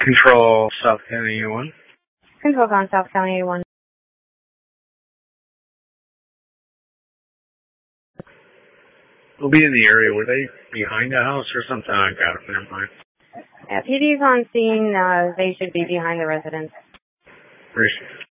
Control South County A1. Control on South County A1. We'll be in the area. Were they behind the house or something? I got it. Never mind. Yeah, PD's on scene. They should be behind the residence. Appreciate it.